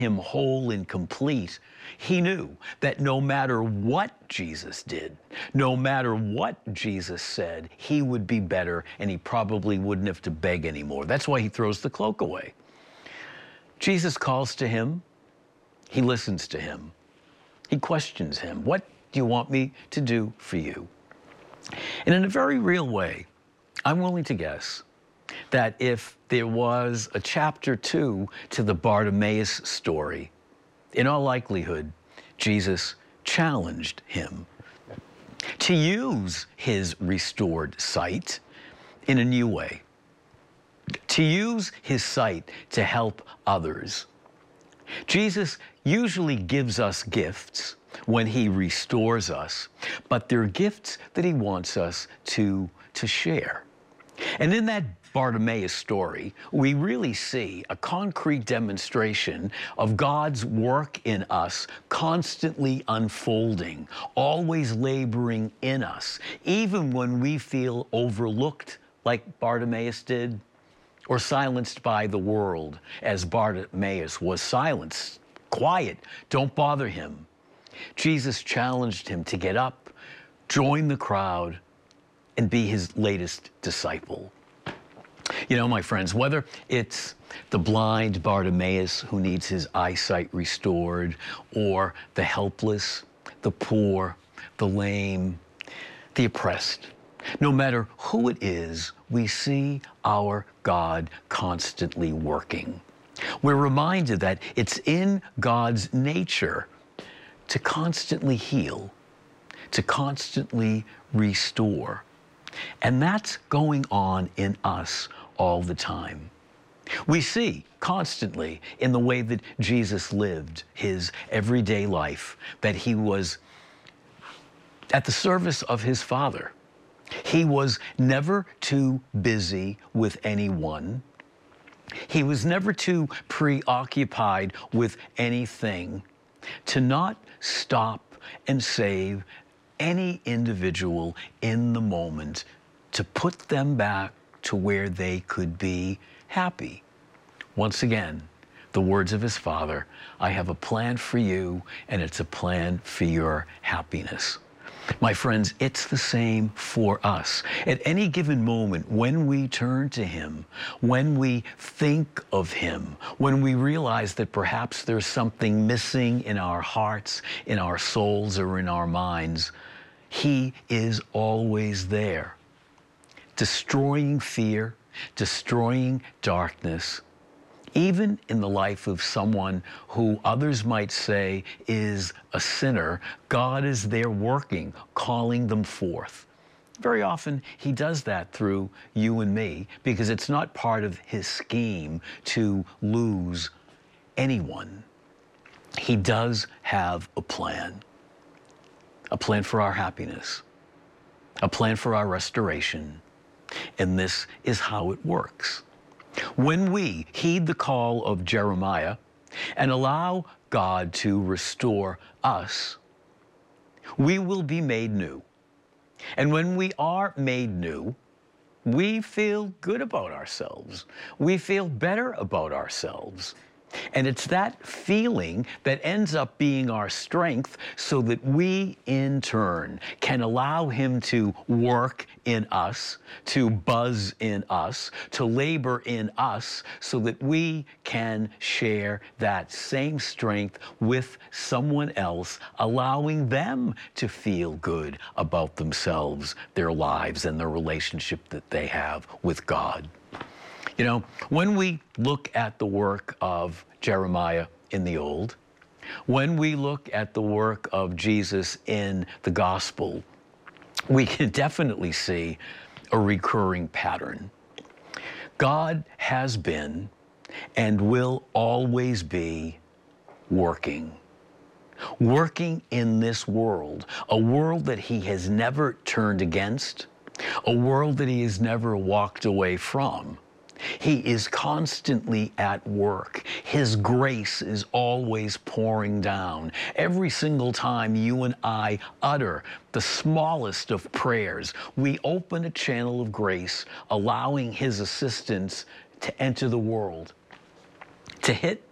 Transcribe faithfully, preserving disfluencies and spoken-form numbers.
him whole and complete, he knew that no matter what Jesus did, no matter what Jesus said, he would be better and he probably wouldn't have to beg anymore. That's why he throws the cloak away. Jesus calls to him. He listens to him. He questions him. What do you want me to do for you? And in a very real way, I'm willing to guess that if there was a chapter two to the Bartimaeus story, in all likelihood, Jesus challenged him to use his restored sight in a new way, to use his sight to help others. Jesus usually gives us gifts when he restores us, but they're gifts that he wants us to, to share. And in that Bartimaeus story, we really see a concrete demonstration of God's work in us constantly unfolding, always laboring in us, even when we feel overlooked like Bartimaeus did, or silenced by the world as Bartimaeus was silenced. Quiet, don't bother him. Jesus challenged him to get up, join the crowd, and be his latest disciple. You know, my friends, whether it's the blind Bartimaeus who needs his eyesight restored, or the helpless, the poor, the lame, the oppressed, no matter who it is, we see our God constantly working. We're reminded that it's in God's nature to constantly heal, to constantly restore. And that's going on in us all the time. We see constantly in the way that Jesus lived his everyday life that he was at the service of his Father. He was never too busy with anyone. He was never too preoccupied with anything to not stop and save any individual in the moment to put them back to where they could be happy. Once again, the words of his Father, I have a plan for you, and it's a plan for your happiness. My friends, it's the same for us. At any given moment, when we turn to him, when we think of him, when we realize that perhaps there's something missing in our hearts, in our souls, or in our minds, he is always there, destroying fear, destroying darkness, even in the life of someone who others might say is a sinner. God is there working, calling them forth. Very often, he does that through you and me, because it's not part of his scheme to lose anyone. He does have a plan, a plan for our happiness, a plan for our restoration, and this is how it works. When we heed the call of Jeremiah and allow God to restore us, we will be made new. And when we are made new, we feel good about ourselves. We feel better about ourselves. And it's that feeling that ends up being our strength, so that we, in turn, can allow him to work in us, to buzz in us, to labor in us, so that we can share that same strength with someone else, allowing them to feel good about themselves, their lives, and the relationship that they have with God. You know, when we look at the work of Jeremiah in the Old, when we look at the work of Jesus in the Gospel, we can definitely see a recurring pattern. God has been and will always be working. Working in this world, a world that he has never turned against, a world that he has never walked away from. He is constantly at work. His grace is always pouring down. Every single time you and I utter the smallest of prayers, we open a channel of grace, allowing his assistance to enter the world, to hit